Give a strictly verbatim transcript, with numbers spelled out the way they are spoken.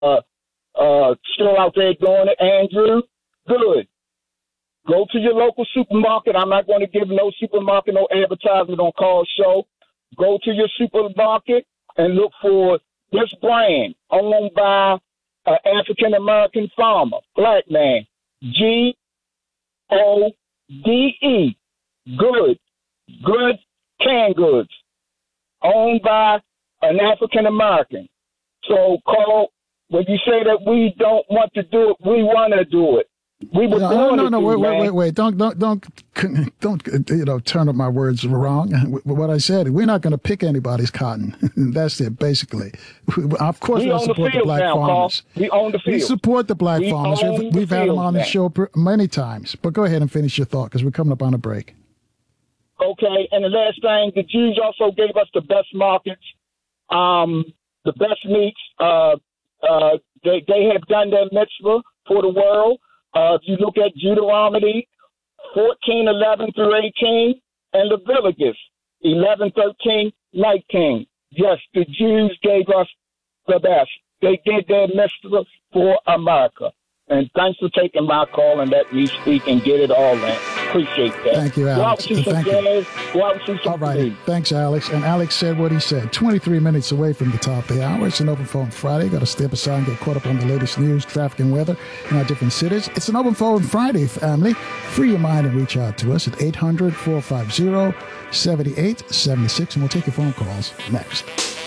uh, uh, still out there doing it, Andrew. Good. Go to your local supermarket. I'm not going to give no supermarket no advertisement on Carl's show. Go to your supermarket and look for this brand owned by an African American farmer, black man. G O D E. Good. Good canned goods. Owned by an African American. So, Carl, when you say that we don't want to do it, we want to do it. We were no, born no, no, to no, do, wait, wait, man. wait, wait. Don't, don't, don't, don't, you know, turn up my words wrong. What I said, we're not going to pick anybody's cotton. That's it, basically. Of course, we, we support the, the black now, farmers. Carl. We own the field. We support the black we farmers. We've, we've the had field, them on man. the show many times. But go ahead and finish your thought, because we're coming up on a break. Okay, and the last thing, the Jews also gave us the best markets, um, the best meats. Uh, uh, they, they have done their mitzvah for the world. Uh, if you look at Deuteronomy fourteen, eleven through eighteen, and Leviticus eleven, thirteen, nineteen. Yes, the Jews gave us the best. They did their mitzvah for America. And thanks for taking my call and let me speak and get it all in. Appreciate that. Thank you, Alex. Go out Thank some you. jazz. Go out some all right. Thanks, Alex. And Alex said what he said. twenty-three minutes away from the top of the hour. It's an Open Phone Friday. Got to step aside and get caught up on the latest news, traffic, and weather in our different cities. It's an Open Phone Friday, family. Free your mind and reach out to us at eight hundred, four five zero, seven eight seven six, and we'll take your phone calls next.